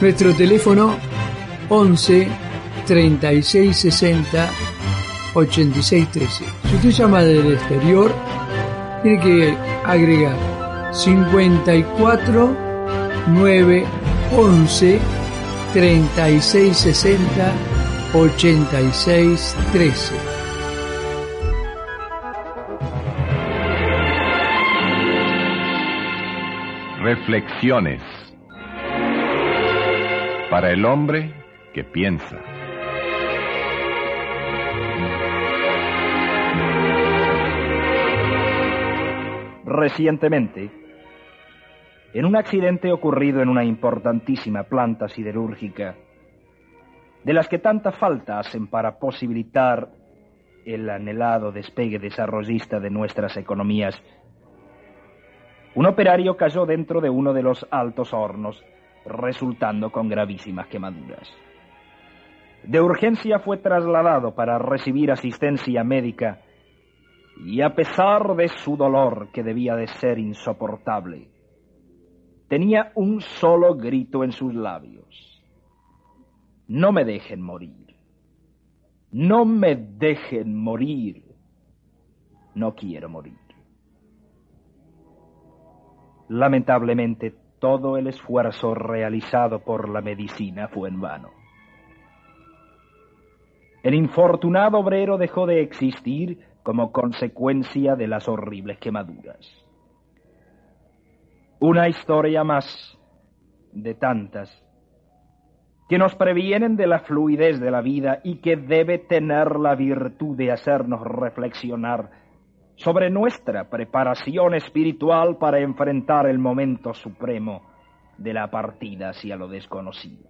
Nuestro teléfono 11 36 60 86 13. Si usted llama del exterior, tiene que agregar 54 9 11 36 60 86 13. Reflexiones para el hombre que piensa. Recientemente, en un accidente ocurrido en una importantísima planta siderúrgica, de las que tanta falta hacen para posibilitar el anhelado despegue desarrollista de nuestras economías, un operario cayó dentro de uno de los altos hornos, resultando con gravísimas quemaduras. De urgencia fue trasladado para recibir asistencia médica y, a pesar de su dolor, que debía de ser insoportable, tenía un solo grito en sus labios: no me dejen morir, no me dejen morir, no quiero morir. Lamentablemente, todo el esfuerzo realizado por la medicina fue en vano. El infortunado obrero dejó de existir como consecuencia de las horribles quemaduras. Una historia más de tantas que nos previenen de la fluidez de la vida y que debe tener la virtud de hacernos reflexionar sobre nuestra preparación espiritual para enfrentar el momento supremo de la partida hacia lo desconocido.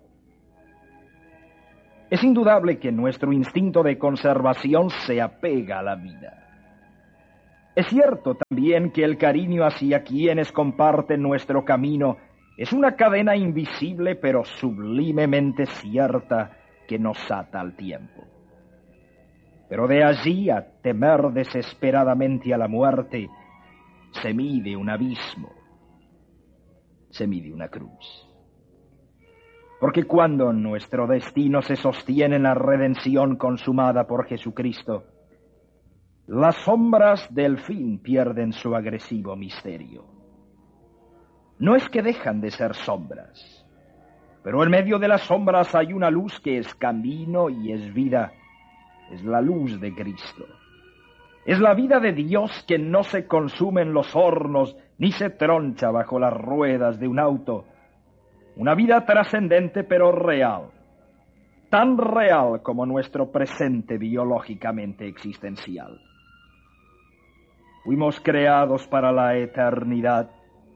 Es indudable que nuestro instinto de conservación se apega a la vida. Es cierto también que el cariño hacia quienes comparten nuestro camino es una cadena invisible pero sublimemente cierta que nos ata al tiempo. Pero de allí a temer desesperadamente a la muerte, se mide un abismo, se mide una cruz. Porque cuando nuestro destino se sostiene en la redención consumada por Jesucristo, las sombras del fin pierden su agresivo misterio. No es que dejan de ser sombras, pero en medio de las sombras hay una luz que es camino y es vida. Es la luz de Cristo. Es la vida de Dios que no se consume en los hornos ni se troncha bajo las ruedas de un auto. Una vida trascendente pero real. Tan real como nuestro presente biológicamente existencial. Fuimos creados para la eternidad.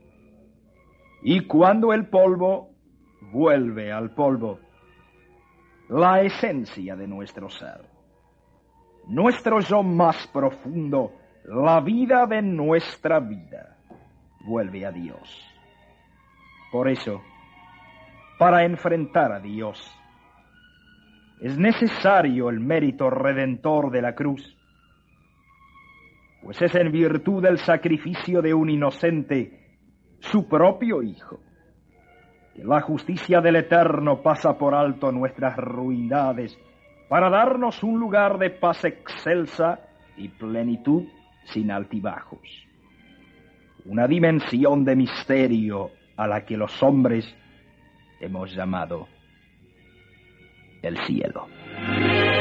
Y cuando el polvo vuelve al polvo, la esencia de nuestro ser, nuestro yo más profundo, la vida de nuestra vida, vuelve a Dios. Por eso, para enfrentar a Dios, es necesario el mérito redentor de la cruz, pues es en virtud del sacrificio de un inocente, su propio Hijo, que la justicia del Eterno pasa por alto nuestras ruindades para darnos un lugar de paz excelsa y plenitud sin altibajos. Una dimensión de misterio a la que los hombres hemos llamado el cielo.